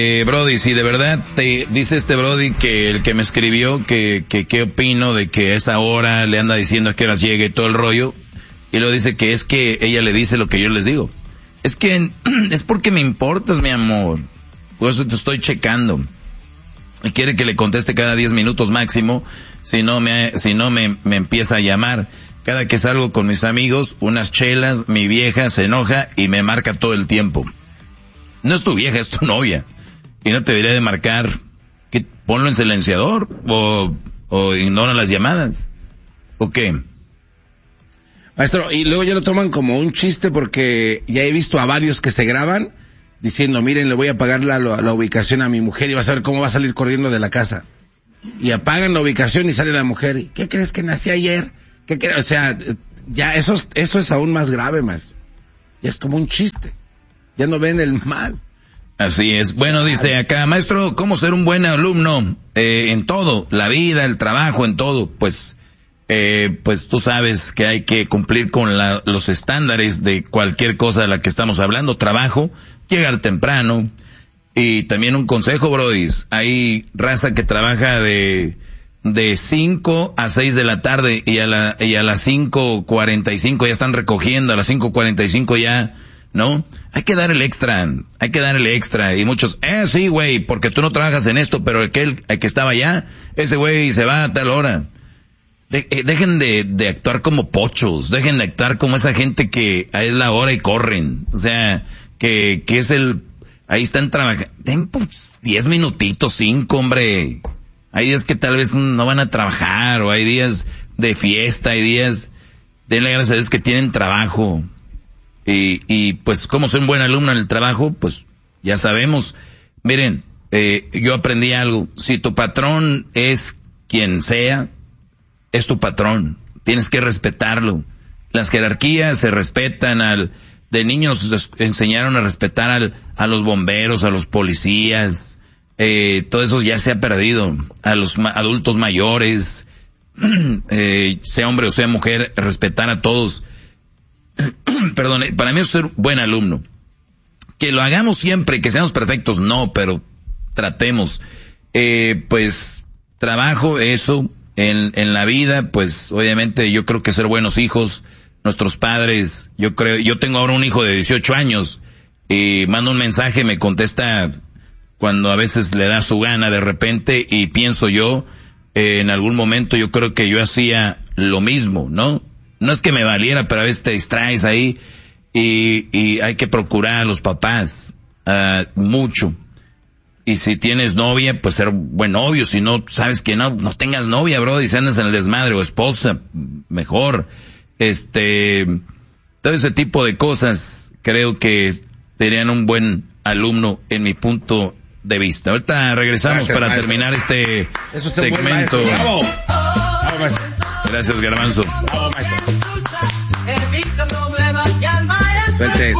Brody, si de verdad te dice este Brody que el que me escribió que qué opino de que a esa hora le anda diciendo a qué horas llegue todo el rollo, y lo dice que es que ella le dice lo que yo les digo. Es que es porque me importas, mi amor. Por eso te estoy checando. Y quiere que le conteste cada 10 minutos máximo, si no me empieza a llamar. Cada que salgo con mis amigos, unas chelas, mi vieja se enoja y me marca todo el tiempo. No es tu vieja, es tu novia. Y no te debería de marcar. ¿Qué? Ponlo en silenciador o ignora las llamadas. ¿O qué? Maestro, y luego ya lo toman como un chiste porque ya he visto a varios que se graban diciendo, miren, le voy a pagar la ubicación a mi mujer y vas a ver cómo va a salir corriendo de la casa. Y apagan la ubicación y sale la mujer. ¿Y qué crees que nací ayer? ¿Qué crees? O sea, ya eso es aún más grave, maestro. Ya es como un chiste. Ya no ven el mal. Así es. Bueno, dice acá, maestro, ¿cómo ser un buen alumno? En todo, la vida, el trabajo, en todo. Pues tú sabes que hay que cumplir con los estándares de cualquier cosa de la que estamos hablando. Trabajo, llegar temprano. Y también un consejo, brodis. Hay raza que trabaja de 5 a 6 de la tarde y a las 5:45 ya están recogiendo, a las 5:45 ya, ¿no? Hay que dar el extra. Y muchos, sí, güey, porque tú no trabajas en esto, pero el que estaba allá, ese güey se va a tal hora. Dejen de actuar como pochos, dejen de actuar como esa gente que es la hora y corren. O sea, que es ahí están trabajando. Den pues 10 minutitos, 5, hombre. Hay días que tal vez no van a trabajar, o hay días de fiesta, hay días, denle gracias a Dios que tienen trabajo. Y pues como soy un buen alumno en el trabajo, pues ya sabemos. Miren, yo aprendí algo. Si tu patrón es quien sea, es tu patrón. Tienes que respetarlo. Las jerarquías se respetan. De niños nos enseñaron a respetar a los bomberos, a los policías. Todo eso ya se ha perdido. A los adultos mayores, sea hombre o sea mujer, respetar a todos. Perdón, para mí es ser buen alumno. Que lo hagamos siempre, que seamos perfectos, no, pero tratemos. Pues trabajo, eso, en la vida, pues obviamente yo creo que ser buenos hijos, nuestros padres, yo tengo ahora un hijo de 18 años, y mando un mensaje, me contesta cuando a veces le da su gana de repente, y pienso yo, en algún momento yo creo que yo hacía lo mismo, ¿no? No es que me valiera, pero a veces te distraes ahí, y hay que procurar a los papás, mucho. Y si tienes novia, pues ser buen novio. Si no, sabes que no tengas novia, bro, y si andas en el desmadre, o esposa, mejor. Todo ese tipo de cosas creo que serían un buen alumno en mi punto de vista. Ahorita regresamos. Gracias, para maestro. Terminar este segmento. ¡Bravo! ¡Bravo, maestro! Gracias, Garbanzo. ¡Bravo, maestro! Sueltes.